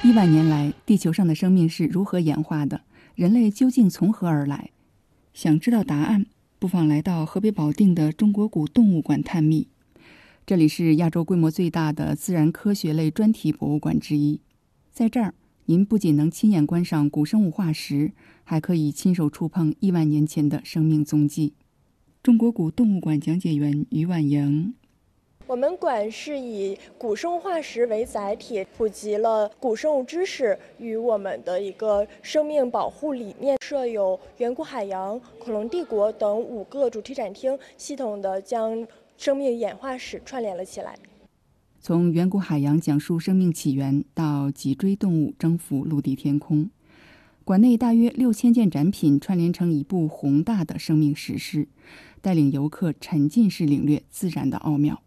亿万年来，地球上的生命是如何演化的？人类究竟从何而来？想知道答案，不妨来到河北保定的中国古动物馆探秘。这里是亚洲规模最大的自然科学类专题博物馆之一。在这儿，您不仅能亲眼观赏古生物化石，还可以亲手触碰亿万年前的生命踪迹。中国古动物馆讲解员于婉莹。 我们馆是以古生物化石为载体，普及了古生物知识与我们的一个生命保护理念。设有远古海洋、恐龙帝国等5个主题展厅，系统地将生命演化史串联了起来。 从远古海洋讲述生命起源，到脊椎动物征服陆地天空，馆内大约6000件展品串联成一部宏大的生命史诗，带领游客沉浸式领略自然的奥妙。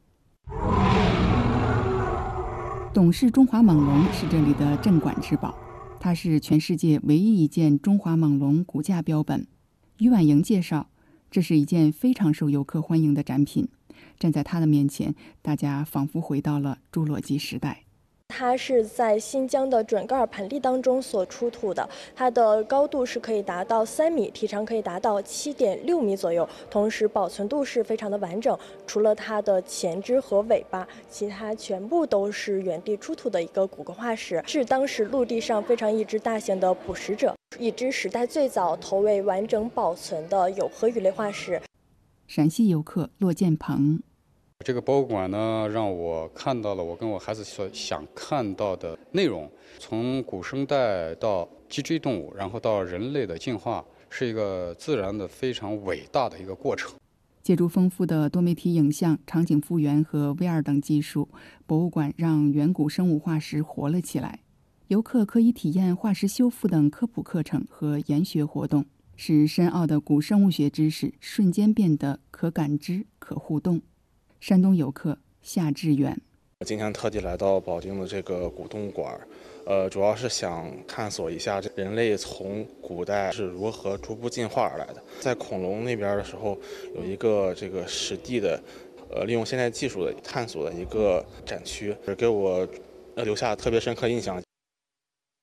董氏中华猛龙是这里的镇馆之宝，它是全世界唯一一件中华猛龙骨架标本。于婉莹介绍，这是一件非常受游客欢迎的展品，站在它的面前，大家仿佛回到了侏罗纪时代。 它是在新疆的准噶尔盆地当中所出土的，它的高度是可以达到3米，体长可以达到7.6米左右，同时保存度是非常的完整。除了它的前肢和尾巴，其他全部都是原地出土的一个骨骼化石，是当时陆地上非常一只大型的捕食者，一只时代最早头尾完整保存的有颌鱼类化石。 陕西游客骆建鹏。 这个博物馆呢，让我看到了我跟我孩子所想看到的内容，从古生代到脊椎动物，然后到人类的进化，是一个自然的非常伟大的一个过程。 借助丰富的多媒体影像、场景复原和 VR 等技术，博物馆让远古生物化石活了起来。游客可以体验化石修复等科普课程和研学活动，使深奥的古生物学知识瞬间变得可感知、可互动。山东游客夏志远。 今天特地来到保定的这个古动物馆，主要是想探索一下人类从古代是如何逐步进化而来的。在恐龙那边的时候，有一个这个实地的，利用现代技术的探索的一个展区，给我留下特别深刻印象。